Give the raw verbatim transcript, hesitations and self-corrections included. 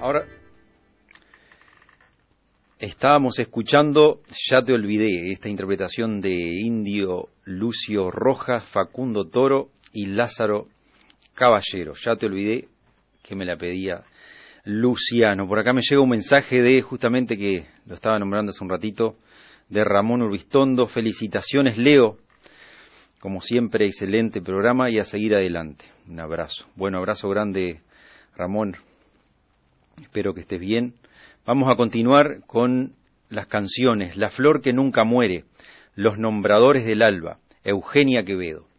Ahora, estábamos escuchando Ya te olvidé, esta interpretación de Indio Lucio Rojas, Facundo Toro y Lázaro Caballero. Ya te olvidé, que me la pedía Luciano. Por acá me llega un mensaje de, justamente que lo estaba nombrando hace un ratito, de Ramón Urbistondo. Felicitaciones, Leo. Como siempre, excelente programa y a seguir adelante. Un abrazo. Bueno, abrazo grande, Ramón. Espero que estés bien. Vamos a continuar con las canciones. La flor que nunca muere, Los nombradores del alba, Eugenia Quevedo.